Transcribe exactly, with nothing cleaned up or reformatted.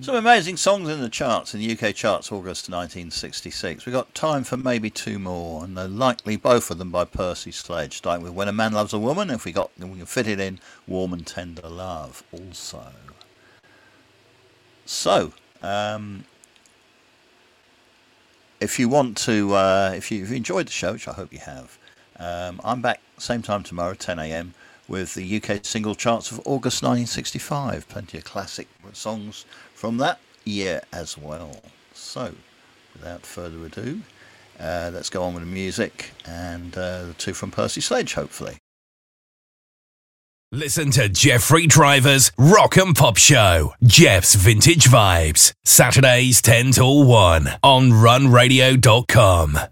Some amazing songs in the charts, in the U K charts, August nineteen sixty-six. We've got time for maybe two more, and they're likely both of them by Percy Sledge, starting with When a Man Loves a Woman. If we got, we can fit it in, Warm and Tender Love also. So, um, if you want to, uh, if, you, if you enjoyed the show, which I hope you have, um, I'm back same time tomorrow, ten a.m, with the U K single charts of August nineteen sixty-five. Plenty of classic songs from that year as well. So, without further ado, uh, let's go on with the music, and uh, the two from Percy Sledge, hopefully. Listen to Jeffrey Driver's Rock and Pop Show, Jeff's Vintage Vibes, Saturdays ten till one on run radio dot com.